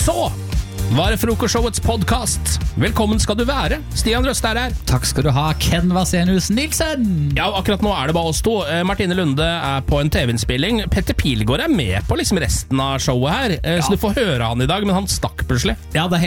Så var det Frokostshowets podcast. Velkommen skal du være. Stian Røst er her. Takk skal du ha, Ken Vasenius Nilsen. Ja, akkurat nå er det bare oss to. Martine Lunde er på en TV-innspilling. Petter Pilgaard er med på liksom resten av showet her. Så du får høre han i dag, men han stakk plutselig. Ja, det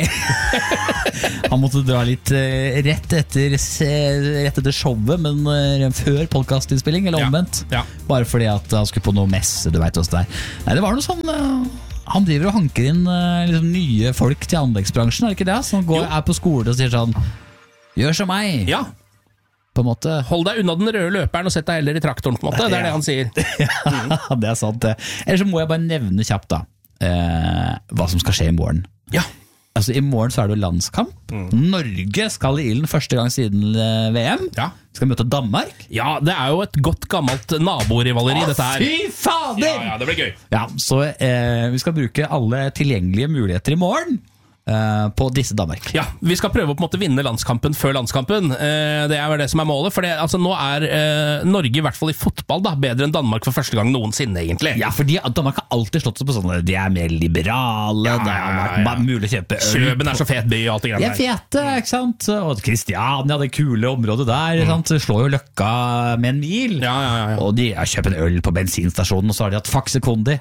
er Han måtte dra litt rett etter showet, men før podcastinnspilling, eller omvendt. Ja. Bare fordi at han skulle på noe messe, du vet oss der. Nei, det var noe sånn... Han driver og hanker inn liksom, nye folk til anleggsbransjen, er det ikke det? Som er på skole og sier sånn, gjør som meg. Ja. På en måte. Hold deg unna den røde løperen og sett deg heller i traktoren, på en måte. Det er det han sier. Ja, det er sant det. Ellers så må jeg bare nevne kjapt da, hva som skal skje i morgen. Ja. Altså i morgen så er det jo landskamp. Norge skal i ilden første gang siden VM. Ja. Skal møte Danmark. Ja, det er jo et godt gammelt naborivaleri dette her. Fy fader! Ja, det blir gøy. Ja, så vi skal bruke alle tilgjengelige muligheter i morgen på disse Danmark. Ja, vi skal prøve å på en måte vinne landskampen før landskampen. Det er vel det som er målet. For det, altså, nå er Norge, i hvert fall i fotball, da, bedre enn Danmark for første gang noensinne, egentlig. Ja, fordi Danmark har alltid slått seg på sånne. De er mer liberale. Det har vært mulig å kjøpe øl. Kjøben er så fet by og alt det grann der. De er fete, ikke sant? Og Kristiania, det kule området der, sant? Slår jo Løkka med en mil. Ja. Og de har kjøpt en øl på bensinstasjonen, og så har de hatt Faxe Kondi.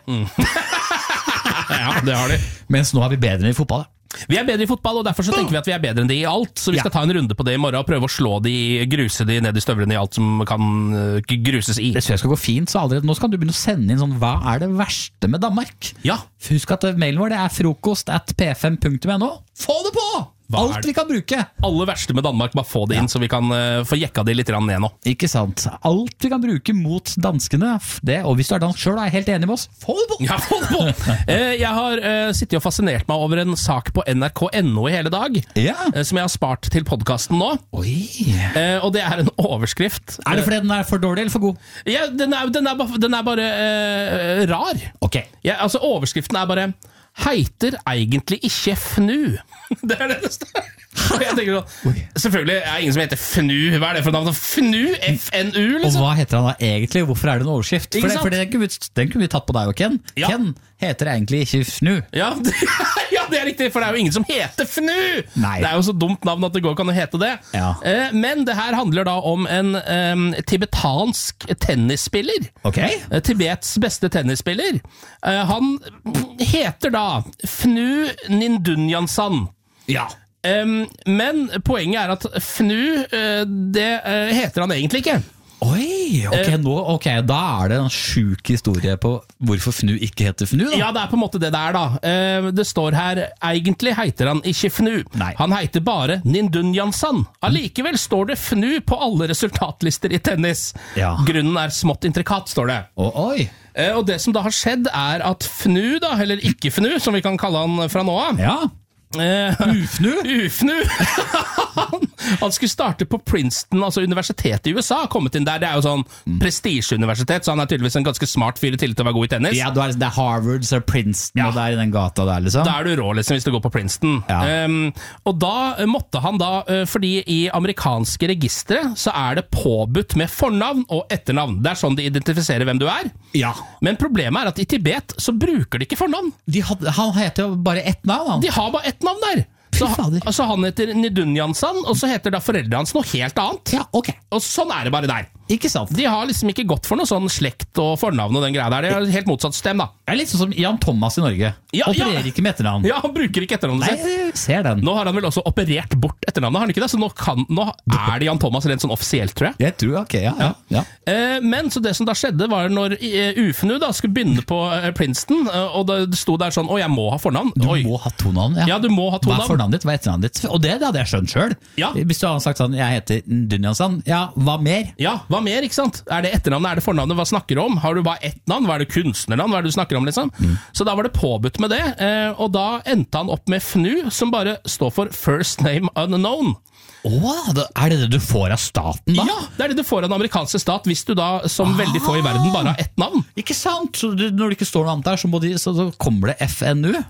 Ja, det har de. Mens nå er vi bedre enn i fotball. Vi er bedre i fotball, og derfor så tenker vi at vi er bedre enn de i alt. Så vi skal ta en runde på det i morgen og prøve å slå de, gruse de ned i støvlene i alt som kan gruses i. Det tror jeg skal gå fint, så allerede nå skal du begynne å sende inn sånn, hva er det verste med Danmark? Ja. Husk at mailen vår det er frokost@p5.no. Få det på! Alt vi kan bruke. Aller verste med Danmark, bare få det inn, så vi kan få jekka det litt ned nå. Ikke sant. Alt vi kan bruke mot danskene, det, og hvis du er dansk selv, er jeg helt enig med oss. Få det på! Ja, få det på! Jeg har sittet og fascinert meg over en sak på NRK.no i hele dag, som jeg har spart til podcasten nå. Oi. Og det er en overskrift. Er det fordi den er for dårlig eller for god? Ja, den er bare rar. Ok. Ja, altså, overskriften er bare heiter egentlig ikke FNU. Det er det står. Jeg tenker sånn, selvfølgelig er ingen som heter FNU. Hva er det for navn? FNU? FNU, liksom? Og hva heter han da egentlig? Hvorfor er det en overskrift? For den kunne vi tatt på deg og Ken. Ja. Ken heter egentlig ikke FNU. Ja, det er riktig, for det er jo ingen som heter FNU. Nei. Det er jo så dumt navn at det går kan å hete det. Ja. Men det her handler da om en tibetansk tennisspiller. Ok. Tibets beste tennisspiller. Han heter da FNU Nindunyansan. Ja. Men poenget er at FNU, det heter han egentlig ikke. Oi, ok, da er det en syk historie på hvorfor FNU ikke heter FNU da. Ja, det er på en måte det der da. Det står her, egentlig heter han ikke FNU. Nei. Han heter bare Nindunyansan. Allikevel står det FNU på alle resultatlister i tennis. Ja. Grunnen er smått intrikat, står det. Oi. Og det som da har skjedd er at FNU da, eller ikke FNU, som vi kan kalle han fra nå av. Ja. UFNU han skulle starte på Princeton, altså universitetet i USA. Kommet inn der, det er jo sånn prestisjeuniversitet, så han er tydeligvis en ganske smart fyr i tillegg til å være god i tennis. Ja, det er Harvard, så er Princeton, og det er i den gata der liksom. Da er du rå liksom hvis du går på Princeton. Ja. Og da måtte han da, fordi i amerikanske registre så er det påbudt med fornavn og etternavn. Det er sånn de identifiserer hvem du er. Ja. Men problemet er at i Tibet så bruker de ikke fornavn. Han heter jo bare ett navn. De har bare ett navn der. Så han heter Nindunyansan, og så heter da foreldre hans noe helt annet. Ja, ok. Og sånn er det bare der. Ikke sant? De har liksom ikke gått for noe sånn slekt og fornavn og den greia der. Det er helt motsatt system da. Det er litt sånn som Jan Thomas i Norge. Opererer ikke med etternavn. Ja, han bruker ikke etternavnet sitt. Nei, jeg ser den. Nå har han vel også operert bort etternavnet, har han ikke det? Så nå er det Jan Thomas rent sånn offisielt, tror jeg. Jeg tror, ok, ja. Men så det som da skjedde var når UFNU da skulle begynne på Princeton, og det sto der sånn, jeg må ha fornavn. Du må ha to navn, ja. Ja, du må ha to navn. Hva er fornavnet ditt, hva er etternavnet ditt? Og det hadde jeg skjønt selv. Ja. Hvis du hadde sagt sånn, jeg heter Dunjansan, ja, hva mer? Ja, hva mer, ikke sant? Er det etternavnet, er det fornavnet, hva snakker du om? Har du bare ett navn? Hva er det kunstnernavn? Hva er det du snakker om, liksom? Så da var det påbudt med det, og da endte han opp med FNU, som bare står for First Name Unknown. Er det det du får av staten da? Ja, det er det du får av den amerikanske stat, hvis du da, som veldig få i verden, bare har ett navn. Ikke sant? Så når det ikke står noe annet der, så kommer det FNU? Ja,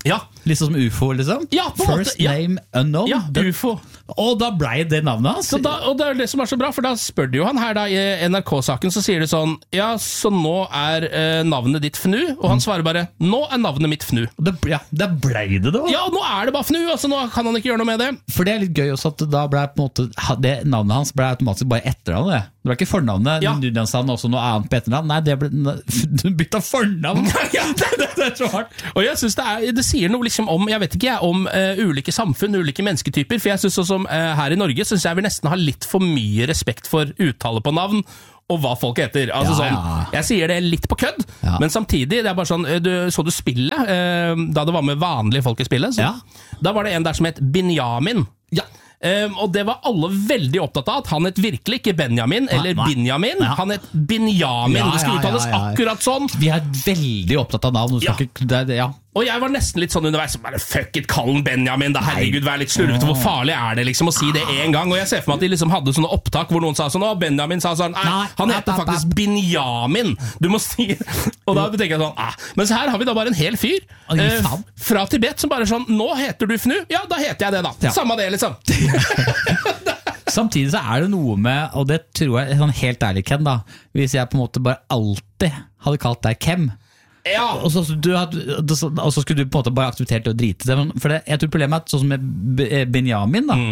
Litt sånn som UFO, liksom? Ja, på en First måte, ja. name unknown. Ja, UFO. Og da ble det navnet hans. Og det er det som er så bra, for da spør de jo han her da i NRK-saken, så sier de sånn, ja, så nå er navnet ditt Fnu, og han svarer bare, nå er navnet mitt Fnu. Da ble det da. Ja, nå er det bare Fnu, altså nå kan han ikke gjøre noe med det. For det er litt gøy også at da ble på en måte det navnet hans ble automatisk bare etternavnet. Det ble ikke fornavnet, Ja. Nudjansson også noe annet på etternavn. Nei, du bytta fornavn. Ja, det er så hardt. Og jeg synes det sier noe liksom om, jeg vet ikke jeg, om ulike samfunn, ulike mennesketyper, for jeg synes også som her i Norge, synes jeg vi nesten har litt for mye respekt for uttale på navn, og hva folk heter. Altså Ja, ja. sånn, jeg sier det litt på kødd, Ja. men samtidig, det er bare sånn, så du spillet, da det var med vanlige folk i spillet, så, Ja. da var det en der som het Benjamin. Ja. Og det var alle veldig opptatt av at han het virkelig ikke Benjamin eller nei. Benjamin, Ja. han het Benjamin. Ja, Det skulle ja, ja, uttales ja, ja. akkurat sånn. Vi er veldig opptatt av navn. Ja. Ja. Og jeg var nesten litt sånn underveis, bare fuck it, kall den Benjamin, da herregud, vær litt slurvete, hvor farlig er det liksom å si det en gang? Og jeg ser for meg at de liksom hadde sånne opptak hvor noen sa sånn, å, Benjamin sa sånn, nei, han heter faktisk Benjamin, du må si, og da tenker jeg sånn, men så her har vi da bare en hel fyr, fra Tibet, som bare sånn, nå heter du Fnu, ja, da heter jeg det da, Ja. samme det liksom. Samtidig så er det noe med, og det tror jeg sånn helt ærlig, Ken, da, hvis jeg på en måte bare alltid hadde kalt deg Kem, Ja, og så skulle du på en måte bare akseptert det og drite det. For jeg tror problemet er at sånn som med Benjamin da,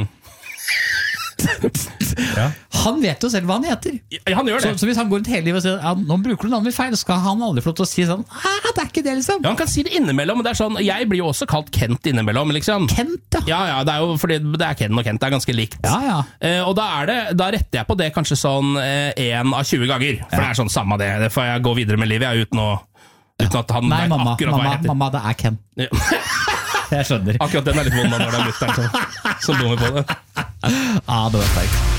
han vet jo selv hva han heter. han gjør det. Så hvis han går rundt hele livet og sier ja, nå bruker du navnet feil, så skal han aldri få lov til å si sånn det er ikke det liksom. Ja, han kan si det innimellom, men det er sånn, jeg blir jo også kalt Kent innimellom, liksom. Kent, ja. Ja, det er jo fordi det er Ken og Kent, det er ganske likt. Ja. Og da retter jeg på det kanskje sånn 1 av 20 ganger, for det er sånn samme det, det får jeg gå videre med livet, jeg, uten at han Nei, vet akkurat hva jeg heter. mamma, det er Ken. Ja. Jeg skjønner. Akkurat den er litt vond når det er mutter'n som bommer på det. Det var sterkt.